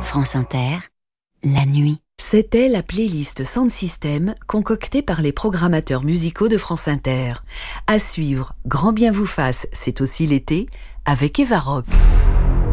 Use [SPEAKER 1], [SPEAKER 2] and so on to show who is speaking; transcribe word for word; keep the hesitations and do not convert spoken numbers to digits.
[SPEAKER 1] France Inter, la nuit.
[SPEAKER 2] C'était la playlist Sound System concoctée par les programmateurs musicaux de France Inter. À suivre, Grand bien vous fasse, c'est aussi l'été, avec Eva Rock.